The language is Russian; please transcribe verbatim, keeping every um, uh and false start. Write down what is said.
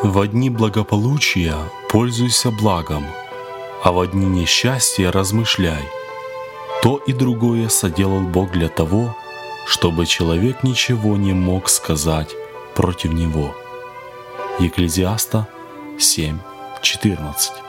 во дни благополучия пользуйся благом, а во дни несчастья размышляй. То и другое соделал Бог для того, чтобы человек ничего не мог сказать против него. Екклезиаста семь четырнадцать.